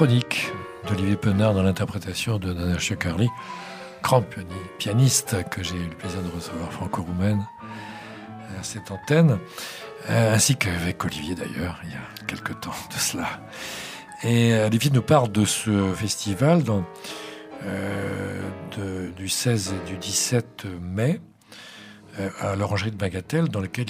chronique d'Olivier Penard dans l'interprétation de Nana Shirley, grande pianiste que j'ai eu le plaisir de recevoir franco-roumaine à cette antenne, ainsi qu'avec Olivier d'ailleurs, il y a quelque temps de cela. Et Olivier nous parle de ce festival du 16 et du 17 mai à l'Orangerie de Bagatelle, dans lequel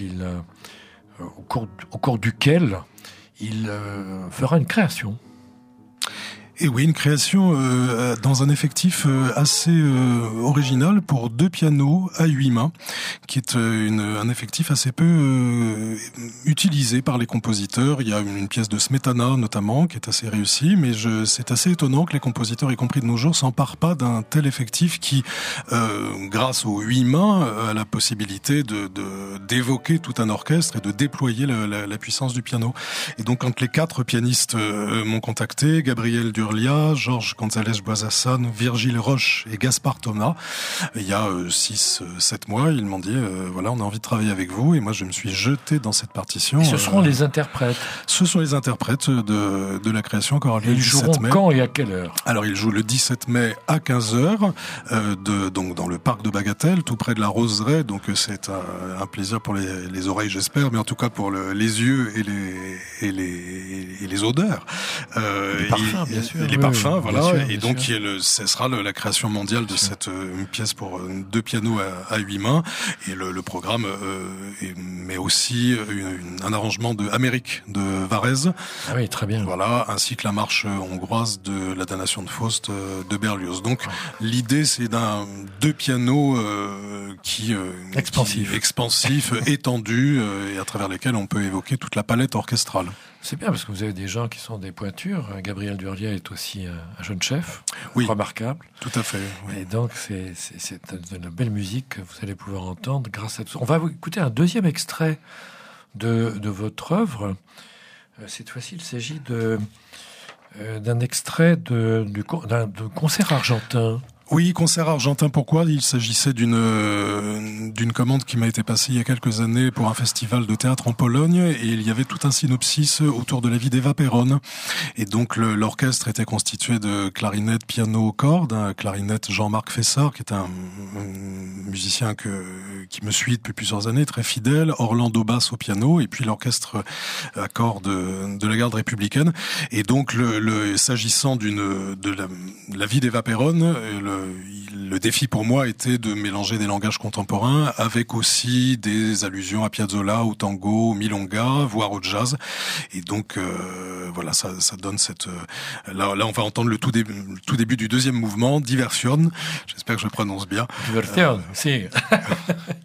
au cours duquel il fera une création. Et oui, une création dans un effectif assez original pour 2 pianos à 8 mains, qui est un effectif assez peu utilisé par les compositeurs. Il y a une pièce de Smetana notamment qui est assez réussie, mais c'est assez étonnant que les compositeurs, y compris de nos jours, s'emparent pas d'un tel effectif qui, grâce aux 8 mains, a la possibilité d'évoquer tout un orchestre et de déployer la puissance du piano. Et donc quand les 4 pianistes m'ont contacté, Gabriel Durlia, Georges González-Boisassan, Virgile Roche et Gaspard Thomas, il y a 6-7 mois, ils m'ont dit voilà, on a envie de travailler avec vous, et moi je me suis jeté dans cette partition. Et ce seront les interprètes. Ce sont les interprètes de la création chorale le 17 mai. Quand et à quelle heure? Alors ils jouent le 17 mai à 15h, donc dans le parc de Bagatelle, tout près de la Roseraie, donc c'est un plaisir pour les oreilles, j'espère, mais en tout cas pour les yeux et les odeurs. Les parfums, bien sûr. Les parfums, voilà. Sûr, et donc, ce sera la création mondiale de cette pièce pour 2 pianos à 8 mains. Et le programme mais aussi un arrangement de Amérique de Varese. Ah oui, très bien. Voilà, ainsi que la marche hongroise de la damnation de Faust de Berlioz. Donc, l'idée, c'est 2 pianos expansifs, étendus, et à travers lesquels on peut évoquer toute la palette orchestrale. C'est bien parce que vous avez des gens qui sont des pointures. Gabriel Durlia est aussi un jeune chef, oui, remarquable. Tout à fait. Oui. Et donc c'est de la belle musique que vous allez pouvoir entendre grâce à tout ça. On va écouter un deuxième extrait de votre œuvre. Cette fois-ci, il s'agit d'un extrait d'un concert argentin. Oui, concert argentin. Pourquoi? Il s'agissait d'une commande qui m'a été passée il y a quelques années pour un festival de théâtre en Pologne, et il y avait tout un synopsis autour de la vie d'Eva Perón. Et donc l'orchestre était constitué de clarinette, piano, cordes, clarinette Jean-Marc Fessard, qui est un musicien qui me suit depuis plusieurs années, très fidèle, Orlando Bass au piano, et puis l'orchestre à cordes de la garde républicaine. Et donc s'agissant de la vie d'Eva Perón, le défi pour moi était de mélanger des langages contemporains avec aussi des allusions à Piazzolla, au tango, au milonga, voire au jazz. Et donc voilà, ça donne cette. Là, on va entendre le tout début du deuxième mouvement, Diversion. J'espère que je le prononce bien. Diversion, si.